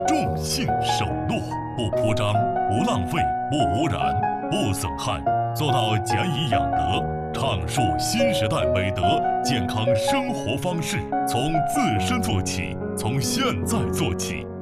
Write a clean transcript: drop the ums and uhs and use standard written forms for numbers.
重信守诺，不铺张，不浪费，不污染，不损害，做到俭以养德，倡述新时代美德健康生活方式。从自身做起，从现在做起。